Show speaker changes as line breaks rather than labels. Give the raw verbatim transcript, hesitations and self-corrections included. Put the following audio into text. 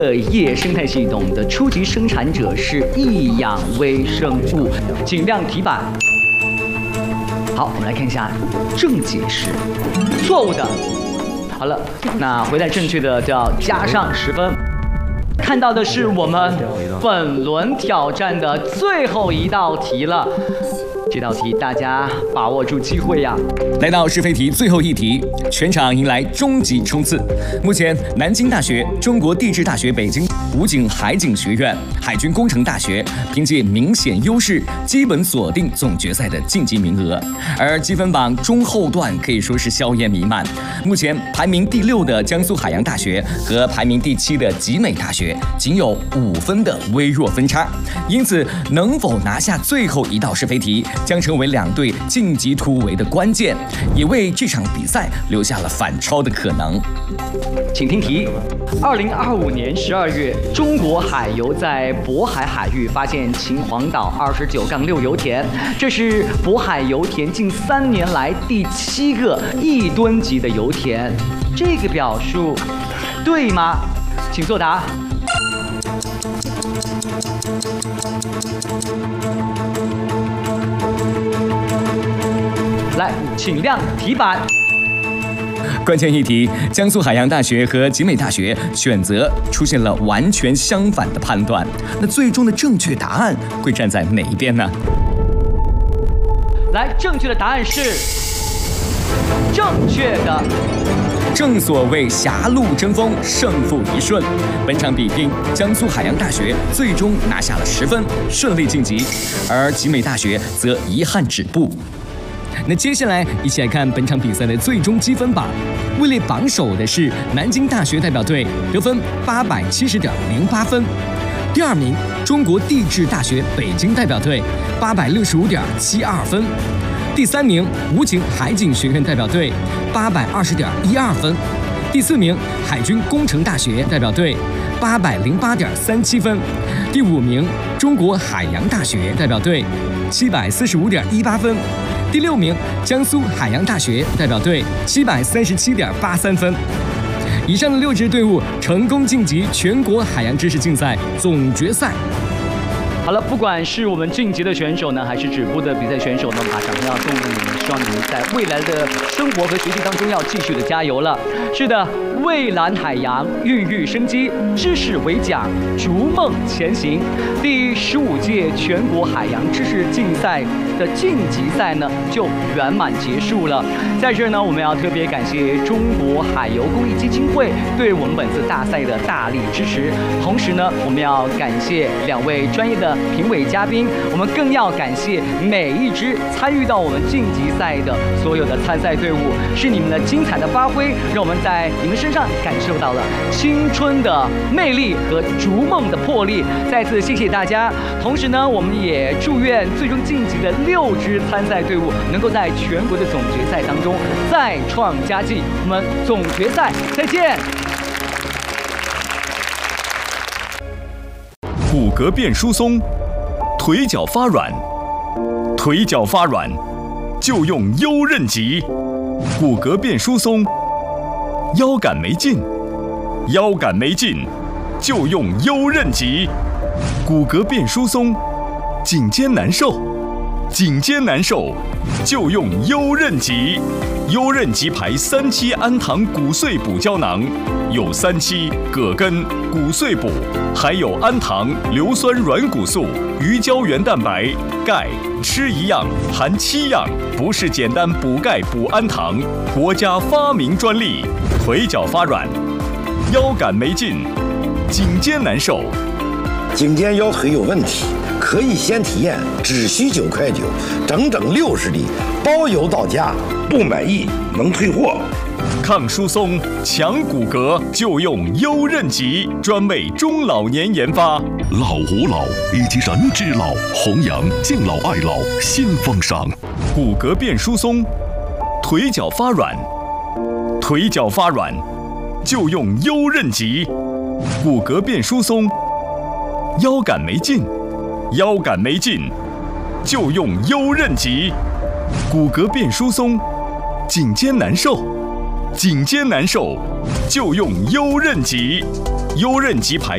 呃，液生态系统的初级生产者是异氧微生物，尽量提板。好，我们来看一下正解是错误的。好了，那回答正确的就要加上十分。看到的是我们本轮挑战的最后一道题了。这道题大家把握住机会呀！
来到是非题最后一题，全场迎来终极冲刺。目前，南京大学、中国地质大学北京、武警海警学院、海军工程大学凭借明显优势，基本锁定总决赛的晋级名额。而积分榜中后段可以说是硝烟弥漫。目前排名第六的江苏海洋大学和排名第七的集美大学仅有五分的微弱分差，因此能否拿下最后一道是非题，将成为两队晋级突围的关键，也为这场比赛留下了反超的可能。
请听题：二零二五年十二月，中国海油在渤海海域发现秦皇岛二十九杠六油田，这是渤海油田近三年来第七个亿吨级的油田，这个表述对吗？请作答。来，请亮题板。
关键一题，江苏海洋大学和集美大学选择出现了完全相反的判断，那最终的正确答案会站在哪一边呢？
来，正确的答案是正确的。
正所谓狭路争锋，胜负一瞬。本场比拼，江苏海洋大学最终拿下了十分，顺利晋级，而集美大学则遗憾止步。那接下来一起来看本场比赛的最终积分榜，位列榜首的是南京大学代表队，得分八百七十点零八分。第二名，中国地质大学北京代表队，八百六十五点七二分。第三名，武警海警学院代表队，八百二十点一二分。第四名，海军工程大学代表队，八百零八点三七分。第五名，中国海洋大学代表队，七百四十五点一八分。第六名，江苏海洋大学代表队，七百三十七点八三分。以上的六支队伍成功晋级全国海洋知识竞赛总决赛。
好了，不管是我们晋级的选手呢，还是止步的比赛选手呢，马上要送给你们，希望你们在未来的生活和学习当中要继续的加油了。是的，蔚蓝海洋孕育生机，知识为奖，逐梦前行。第十五届全国海洋知识竞赛的晋级赛呢，就圆满结束了。在这儿呢，我们要特别感谢中国海油公益基金会对我们本次大赛的大力支持。同时呢，我们要感谢两位专业的评委嘉宾，我们更要感谢每一支参与到我们晋级赛的所有的参赛队伍，是你们的精彩的发挥，让我们在你们身上感受到了青春的魅力和逐梦的魄力。再次谢谢大家。同时呢，我们也祝愿最终晋级的六支参赛队伍能够在全国的总决赛当中再创佳绩。我们总决赛再见。
骨骼变疏松，腿脚发软，腿脚发软就用优韧极。骨骼变疏松，腰杆没劲，腰杆没劲就用优韧极。骨骼变疏松，颈肩难受，颈肩难受就用优韧极。优韧极牌三七氨糖骨碎补胶囊，有三七、葛根、骨碎补，还有氨糖、硫酸软骨素、鱼胶原蛋白、钙，吃一样含七样，不是简单补钙补氨糖，国家发明专利。腿脚发软，腰杆没劲，颈肩难受，
颈肩腰腿有问题，可以先体验，只需九块九，整整六十粒，包邮到家，不满意能退货。
抗疏松、强骨骼就用优韧极，专为中老年研发。
老吾老以及人之老，弘扬敬老爱老新风尚。
骨骼变疏松，腿脚发软，腿脚发软就用优韧极。骨骼变疏松，腰杆没劲，腰杆没劲就用优韧极。骨骼变疏松，颈肩难受，颈肩难受就用优韧极。优韧极牌